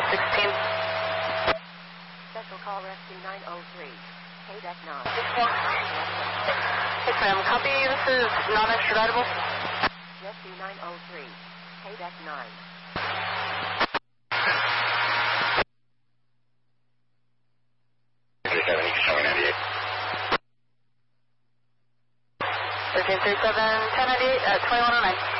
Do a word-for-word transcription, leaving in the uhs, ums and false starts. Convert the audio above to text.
sixteen. Special call rescue nine oh three. K D E C nine. Yes, ma'am. Copy. This is non-extraditable. Rescue nine oh three. K D E C nine. thirteen thirty-seven, ten ninety-eight at twenty-one oh nine.